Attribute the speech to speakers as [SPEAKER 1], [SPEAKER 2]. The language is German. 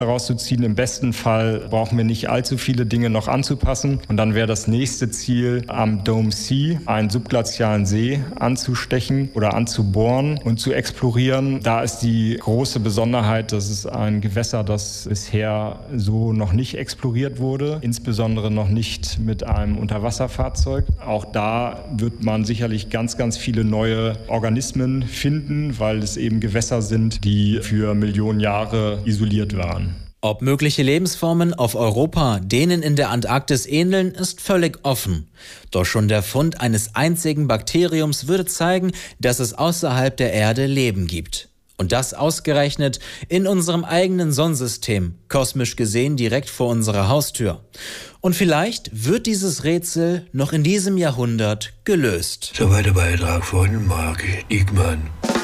[SPEAKER 1] rauszuziehen. Im besten Fall brauchen wir nicht allzu viele Dinge noch anzupassen. Und dann wäre das nächste Ziel, am Dome Sea einen subglazialen See anzustechen oder anzubohren und zu explorieren. Da ist die große Besonderheit, dass es ein Gewässer, das bisher so noch nicht exploriert wurde, insbesondere noch nicht mit einem Unterwasserfahrzeug. Auch da wird man sicherlich ganz, ganz viele neue Organismen finden, weil es eben Gewässer sind, die für Millionen Jahre isoliert waren.
[SPEAKER 2] Ob mögliche Lebensformen auf Europa denen in der Antarktis ähneln, ist völlig offen. Doch schon der Fund eines einzigen Bakteriums würde zeigen, dass es außerhalb der Erde Leben gibt. Und das ausgerechnet in unserem eigenen Sonnensystem, kosmisch gesehen direkt vor unserer Haustür. Und vielleicht wird dieses Rätsel noch in diesem Jahrhundert gelöst.
[SPEAKER 3] Soweit der Beitrag von Marc Diekmann.